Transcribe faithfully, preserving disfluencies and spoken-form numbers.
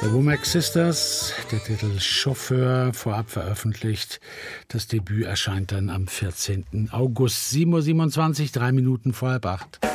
Womack Sisters, der Titel Chauffeur, vorab veröffentlicht. Das Debüt erscheint dann am vierzehnten August, sieben Uhr siebenundzwanzig, drei Minuten vor halb acht.